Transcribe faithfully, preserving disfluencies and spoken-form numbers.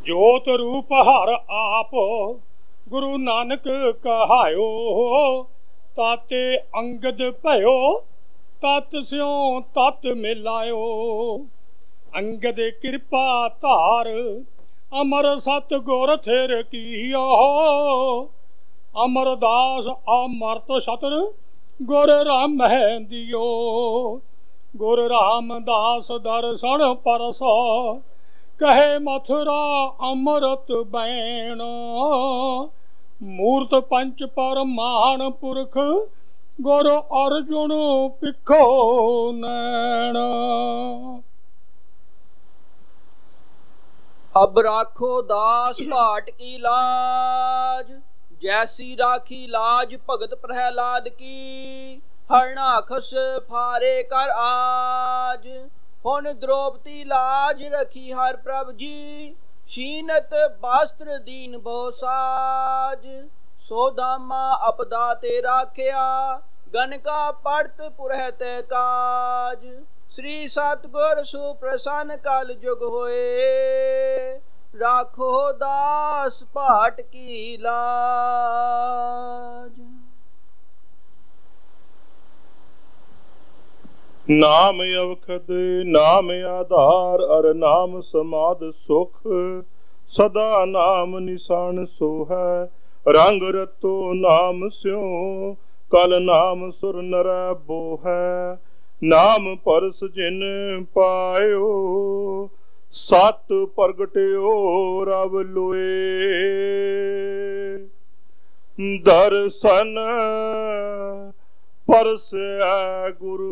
जोत रूप हर आप गुरु नानक कहायो, ताते अंगद भयो तत स्यों तत मिलायो। अंगद कृपा धार अमर सत गुर थिर कियो, अमरदास अमरत सतर गुर राम है दियो। गुर रामदास दर्शन परसो कहे मथुरा अमृत बैण। मूर्त पंच परमान पुरख गुर अर्जुन पिखो नैण। अब राखो दास भाट की लाज, जैसी राखी लाज भगत प्रहलाद की। हरणाखस फारे कर आज, हुन द्रौपदी लाज रखी हर प्रभ जी। शीनत वस्त्र दीन बहु साज, सोदामा अपदा ते राखिया। गनका पड़त पुरहत काज, श्री सतगुर सुप्रसन्न कल जुग होए। राखो दास भाट की लाज। नाम अवखद नाम आधार, अर नाम समाध सुख। सदा नाम निशान सो है, रंग रतो नाम स्यों। कल नाम सुर नर बो है, नाम परस जिन पायो। सत प्रगट्यो रब लोए, दर्शन परसै गुरु